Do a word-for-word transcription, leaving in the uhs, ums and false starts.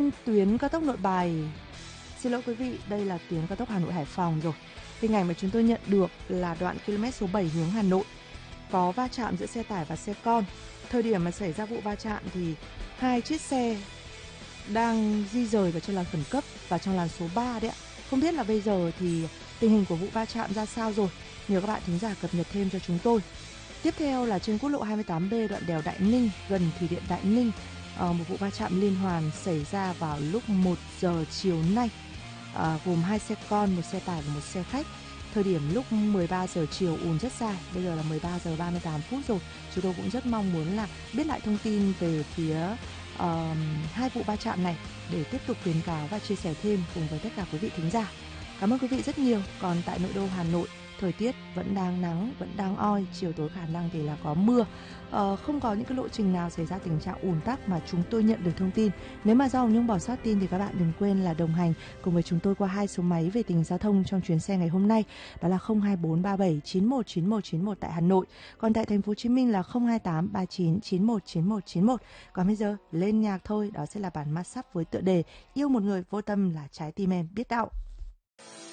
trên tuyến cao tốc Nội Bài. Xin lỗi quý vị, đây là tuyến cao tốc Hà Nội Hải Phòng rồi. Hình ảnh mà chúng tôi nhận được là đoạn km số bảy hướng Hà Nội. Có va chạm giữa xe tải và xe con. Thời điểm mà xảy ra vụ va chạm thì hai chiếc xe đang di rời vào trong làn khẩn cấp và trong làn số ba đấy ạ. Không biết là bây giờ thì tình hình của vụ va chạm ra sao rồi. Nhờ các bạn thính giả cập nhật thêm cho chúng tôi. Tiếp theo là trên quốc lộ hai mươi tám B đoạn đèo Đại Ninh gần thủy điện Đại Ninh. À, một vụ va chạm liên hoàn xảy ra vào lúc một giờ chiều nay. À, gồm hai xe con, một xe tải và một xe khách. Thời điểm lúc mười ba giờ chiều ùn rất dài, bây giờ là mười ba giờ ba mươi tám phút rồi. Chúng tôi cũng rất mong muốn là biết lại thông tin về phía uh, hai vụ va chạm này để tiếp tục khuyến cáo và chia sẻ thêm cùng với tất cả quý vị thính giả. Cảm ơn quý vị rất nhiều. Còn tại nội đô Hà Nội, thời tiết vẫn đang nắng, vẫn đang oi, chiều tối khả năng thì là có mưa. Ờ, không có những cái lộ trình nào xảy ra tình trạng ùn tắc mà chúng tôi nhận được thông tin. Nếu mà do Nhung bỏ sót tin thì các bạn đừng quên là đồng hành cùng với chúng tôi qua hai số máy về tình hình giao thông trong chuyến xe ngày hôm nay. Đó là không hai bốn ba bảy chín một chín một chín một tại Hà Nội. Còn tại thành phố Hồ Chí Minh là không hai tám ba chín chín một chín một chín một. Còn bây giờ lên nhạc thôi, đó sẽ là bản mashup với tựa đề Yêu một người vô tâm là trái tim em biết đạo.